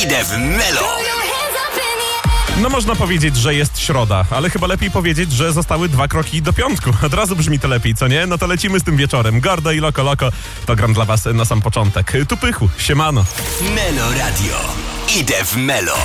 Idę w Melo. No można powiedzieć, że jest środa, ale chyba lepiej powiedzieć, że zostały 2 kroki do piątku. Od razu brzmi to lepiej, co nie? No to lecimy z tym wieczorem. Gordo i Loco Loco to gram dla was na sam początek. Tu Pychu, siemano. Melo Radio. Idę w Melo.